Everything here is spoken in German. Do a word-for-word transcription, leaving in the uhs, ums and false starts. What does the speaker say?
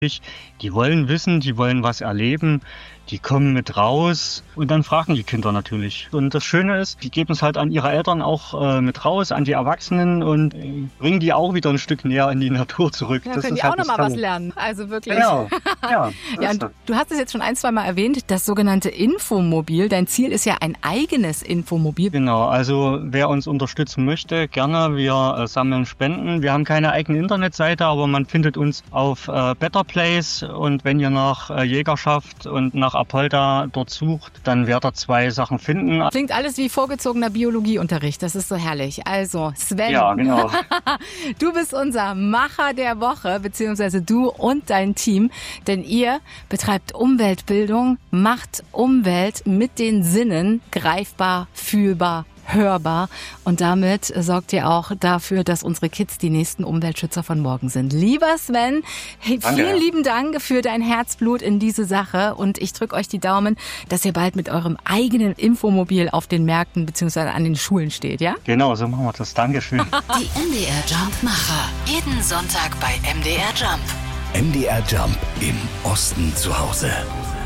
Die wollen wissen, die wollen was erleben, die kommen mit raus und dann fragen die Kinder natürlich. Und das Schöne ist, die geben es halt an ihre Eltern auch äh, mit raus, an die Erwachsenen und äh, bringen die auch wieder ein Stück näher in die Natur zurück. Ja, das können ist die halt auch nochmal Tolle. was lernen. Also wirklich. Genau. Ja, Ja, und du hast es jetzt schon ein, zwei Mal erwähnt, das sogenannte Infomobil. Dein Ziel ist ja ein eigenes Infomobil. Genau, also wer uns unterstützen möchte, gerne. Wir äh, sammeln Spenden. Wir haben keine eigene Internetseite, aber man findet uns auf äh, Better Place. Und wenn ihr nach äh, Jägerschaft und nach Apolda dort sucht, dann werdet ihr zwei Sachen finden. Klingt alles wie vorgezogener Biologieunterricht. Das ist so herrlich. Also Sven, Ja, genau. du bist unser Macher der Woche, beziehungsweise du und dein Team. Denn ihr betreibt Umweltbildung, macht Umwelt mit den Sinnen greifbar, fühlbar, hörbar. Und damit sorgt ihr auch dafür, dass unsere Kids die nächsten Umweltschützer von morgen sind. Lieber Sven, hey, vielen Danke. lieben Dank für dein Herzblut in diese Sache. Und ich drücke euch die Daumen, dass ihr bald mit eurem eigenen Infomobil auf den Märkten bzw. an den Schulen steht, ja? Genau, so machen wir das. Dankeschön. Die M D R Jump Macher. Jeden Sonntag bei M D R Jump. M D R Jump im Osten zu Hause.